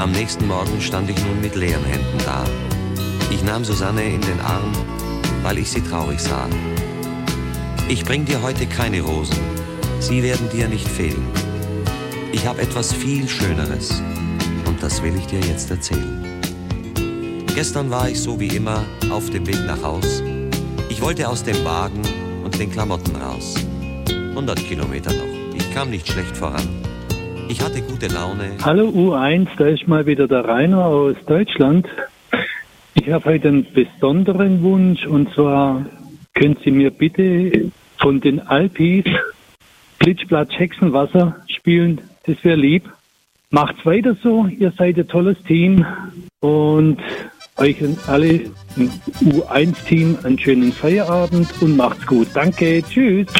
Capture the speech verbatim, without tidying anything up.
Am nächsten Morgen stand ich nun mit leeren Händen da. Ich nahm Susanne in den Arm, weil ich sie traurig sah. Ich bring dir heute keine Rosen, sie werden dir nicht fehlen. Ich habe etwas viel Schöneres und das will ich dir jetzt erzählen. Gestern war ich so wie immer auf dem Weg nach Haus. Ich wollte aus dem Wagen und den Klamotten raus. hundert Kilometer noch, ich kam nicht schlecht voran. Ich hatte gute Laune. Hallo U eins, da ist mal wieder der Rainer aus Deutschland. Ich habe heute einen besonderen Wunsch und zwar können Sie mir bitte von den Alpis Glitschplatz Hexenwasser spielen. Das wäre lieb. Macht's weiter so, ihr seid ein tolles Team und euch und alle im U eins Team einen schönen Feierabend und macht's gut. Danke, tschüss.